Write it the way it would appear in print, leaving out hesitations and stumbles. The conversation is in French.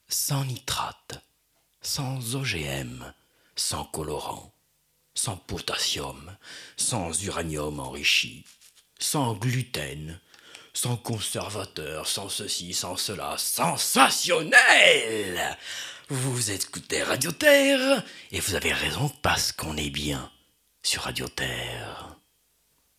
sans nitrate, sans OGM, sans colorant, sans potassium, sans uranium enrichi, sans gluten, sans conservateur, sans ceci, sans cela, sensationnel! Vous écoutez Radio Terre, et vous avez raison parce qu'on est bien sur Radio Terre.